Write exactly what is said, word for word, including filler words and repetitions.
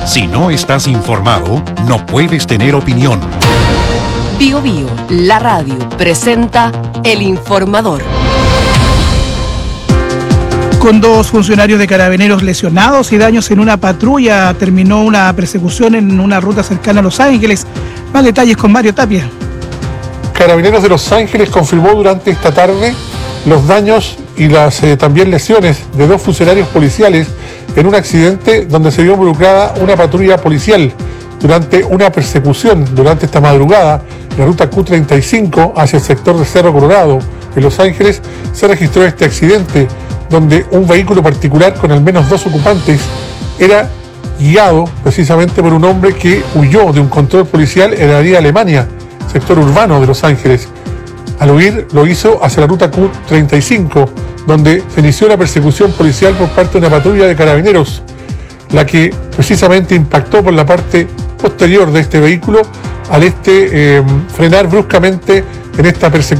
Si no estás informado, no puedes tener opinión. Bio Bio, la radio, presenta El Informador. Con dos funcionarios de Carabineros lesionados y daños en una patrulla, terminó una persecución en una ruta cercana a Los Ángeles. Más detalles con Mario Tapia. Carabineros de Los Ángeles confirmó durante esta tarde los daños y las eh, también lesiones de dos funcionarios policiales en un accidente donde se vio involucrada una patrulla policial durante una persecución durante esta madrugada en la ruta Q treinta y cinco hacia el sector de Cerro Colorado. En Los Ángeles se registró este accidente donde un vehículo particular con al menos dos ocupantes era guiado precisamente por un hombre que huyó de un control policial en la avenida Alemania, sector urbano de Los Ángeles. Al huir lo hizo hacia la ruta Q treinta y cinco, donde se inició una persecución policial por parte de una patrulla de Carabineros, la que precisamente impactó por la parte posterior de este vehículo al este eh, frenar bruscamente en esta persecución.